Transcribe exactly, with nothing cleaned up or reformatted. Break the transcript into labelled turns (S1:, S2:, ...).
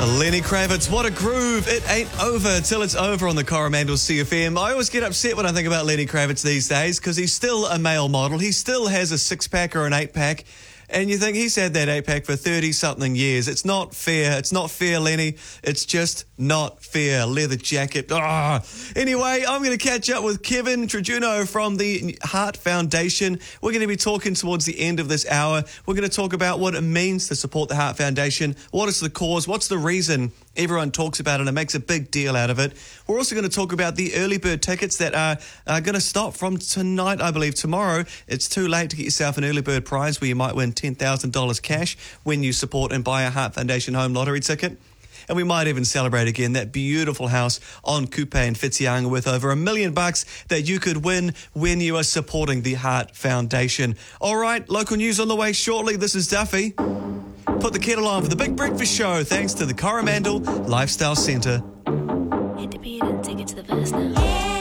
S1: Lenny Kravitz, what a groove. It ain't over till it's over on the Coromandel C F M. I always get upset when I think about Lenny Kravitz these days because he's still a male model. He still has a six-pack or an eight-pack. And you think he's had that eight-pack for thirty-something years. It's not fair. It's not fair, Lenny. It's just not fair. Leather jacket. Ah. Anyway, I'm going to catch up with Kevin Trajuno from the Heart Foundation. We're going to be talking towards the end of this hour. We're going to talk about what it means to support the Heart Foundation. What is the cause? What's the reason everyone talks about it and makes a big deal out of it? We're also going to talk about the early bird tickets that are, are going to stop from tonight, I believe. Tomorrow, it's too late to get yourself an early bird prize where you might win ten thousand dollars cash when you support and buy a Heart Foundation home lottery ticket. And we might even celebrate again that beautiful house on Kupe in Whitianga with over a million bucks that you could win when you are supporting the Heart Foundation. All right, local news on the way shortly. This is Duffy. Put the kettle on for the Big Breakfast Show thanks to the Coromandel Lifestyle Centre.
S2: Hit the beat and take it to the verse now.